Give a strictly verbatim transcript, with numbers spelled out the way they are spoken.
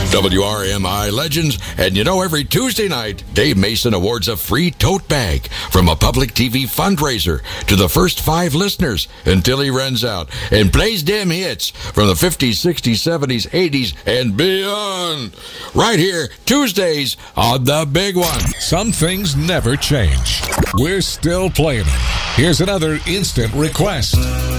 W R M I Legends. And you know, every Tuesday night, Dave Mason awards a free tote bag from a public T V fundraiser to the first five listeners until he runs out, and plays them hits from the fifties, sixties, seventies, eighties, and beyond. Right here, Tuesdays on The Big One. Some things never change. We're still playing them. Here's another instant request.